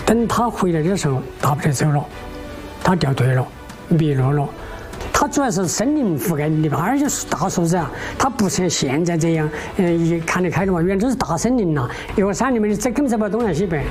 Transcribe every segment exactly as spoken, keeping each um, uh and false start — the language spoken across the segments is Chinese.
等他回来的时候，大部队走了，他掉队了，迷路了。它主要是森林覆盖的地方，而且是大树子啊，它不像现在这样，呃，一看得开的嘛，原来都是大森林呐，一个山里面这根本找不到东南西北。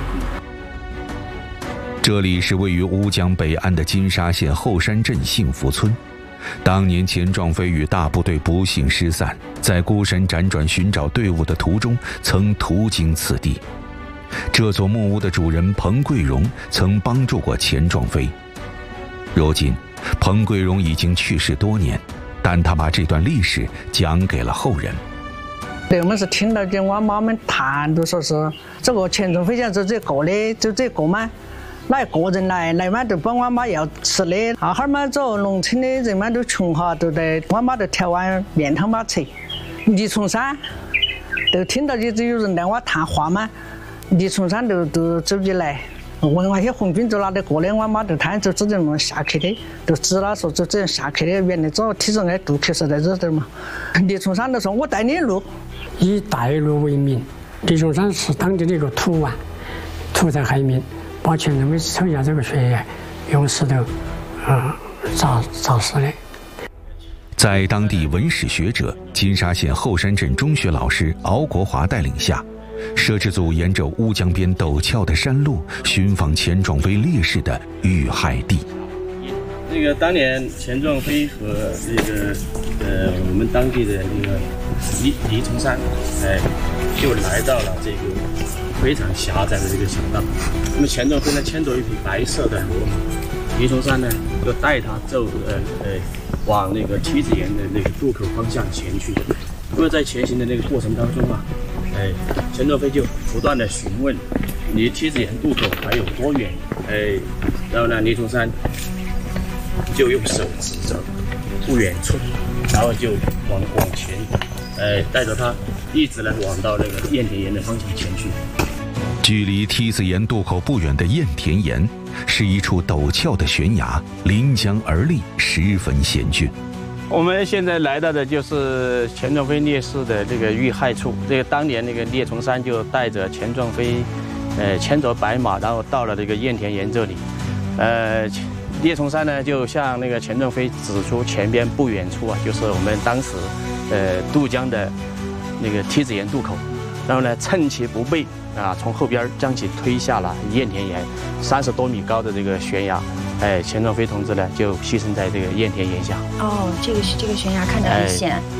这里是位于乌江北岸的金沙县后山镇幸福村。当年钱壮飞与大部队不幸失散，在孤身辗转寻找队伍的途中，曾途经此地。这座木屋的主人彭桂荣曾帮助过钱壮飞。如今彭桂荣已经去世多年，但他把这段历史讲给了后人。 对，我们是听到跟我妈们谈，都说是这个钱壮飞家就这个的，就这个嘛。哪个人来来嘛，就帮我妈要吃的。啊，哈儿嘛，走农村的人嘛都穷哈，都得我妈就调碗面汤嘛吃。李从山都听到就是有人来我谈话嘛，李从山都都走进来，问那些红军走哪里过的，我妈就看就指着我下去的，就指了说就这样下去的，原来走体制外渡口是在这点嘛。李从山就说：“我带你路。” 以带路为名，李从山是当地的一个土王，屠宰害民。把钱壮飞手下这个血液用石头啊砸砸死的。 在当地文史学者、金沙县后山镇中学老师敖国华带领下，摄制组沿着乌江边陡峭的山路，寻访钱壮飞烈士的遇害地。 那个当年钱壮飞和那个呃我们当地的那个李李从山，哎，就来到了这个非常狭窄的这个小道。那么钱壮飞呢牵着一匹白色的骡马，李从山呢就带他走呃呃往那个梯子岩的那个渡口方向前去。因为在前行的那个过程当中啊，哎，钱壮飞就不断的询问离梯子岩渡口还有多远，哎，然后呢李从山就用手指着不远处，然后就往往前，呃，带着他一直呢往到那个雁田岩的方向前去。 距离梯子岩渡口不远的雁田岩，是一处陡峭的悬崖，临江而立，十分险峻。 我们现在来到的就是钱壮飞烈士的这个遇害处。这个当年那个聂从山就带着钱壮飞，呃，牵着白马，然后到了这个雁田岩这里，呃。聂从山呢，就向那个钱壮飞指出前边不远处啊，就是我们当时，呃，渡江的那个梯子岩渡口。然后呢，趁其不备啊，从后边将其推下了雁田岩三十多米高的这个悬崖。哎，钱壮飞同志呢，就牺牲在这个雁田岩下。 哦，这个是这个悬崖看着很险。哎、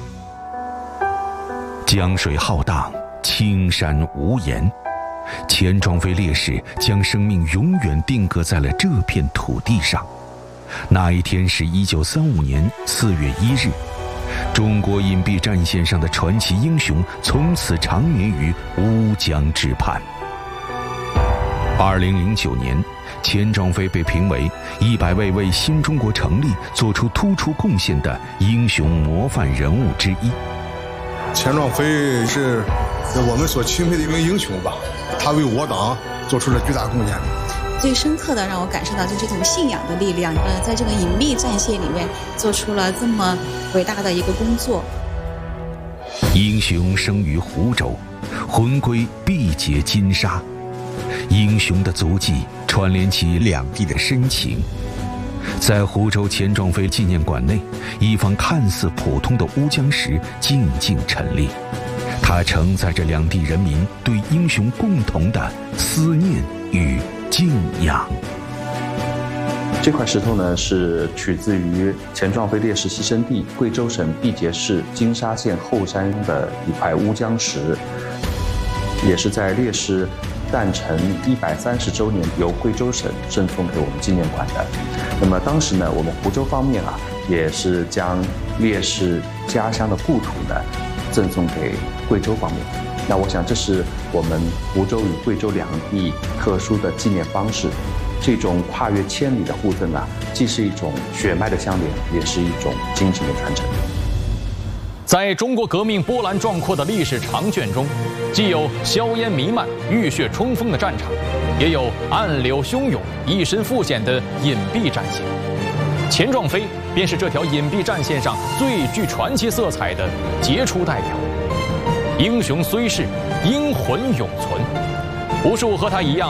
江水浩荡，青山无言。钱壮飞烈士将生命永远定格在了这片土地上。那一天是一九三五年四月一日，中国隐蔽战线上的传奇英雄从此长眠于乌江之畔。二零零九年，钱壮飞被评为一百位为新中国成立做出突出贡献的英雄模范人物之一。 钱壮飞是我们所钦佩的一名英雄吧，他为我党做出了巨大贡献。 最深刻的让我感受到就是这种信仰的力量，呃，在这个隐秘战线里面做出了这么伟大的一个工作。 英雄生于湖州，魂归必结金沙。英雄的足迹串联起两地的深情。在湖州钱壮飞纪念馆内，一方看似普通的乌江石静静陈列，它承载着两地人民对英雄共同的思念与敬仰。 这块石头呢，是取自于钱壮飞烈士牺牲地贵州省毕节市金沙县后山的一块乌江石，也是在烈士诞辰一百三十周年由贵州省赠送给我们纪念馆的。那么当时呢，我们湖州方面啊，也是将烈士家乡的故土呢赠送给贵州方面。那我想这是我们湖州与贵州两地特殊的纪念方式。这种跨越千里的互赠啊，既是一种血脉的相连，也是一种精神的传承。 在中国革命波澜壮阔的历史长卷中，既有硝烟弥漫、浴血冲锋的战场，也有暗流汹涌、一身负险的隐蔽战线。钱壮飞便是这条隐蔽战线上最具传奇色彩的杰出代表。英雄虽逝，英魂永存。无数和他一样